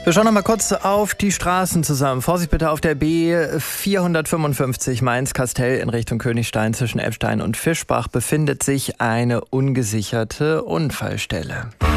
Wir schauen noch mal kurz auf die Straßen zusammen. Vorsicht bitte auf der B455 Mainz-Kastel in Richtung Königstein zwischen Eppstein und Fischbach befindet sich eine ungesicherte Unfallstelle.